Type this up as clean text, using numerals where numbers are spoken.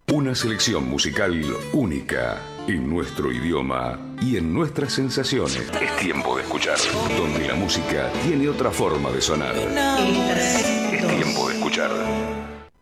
Una selección musical única en nuestro idioma y en nuestras sensaciones. Es tiempo de escuchar, donde la música tiene otra forma de sonar. Es tiempo de escuchar.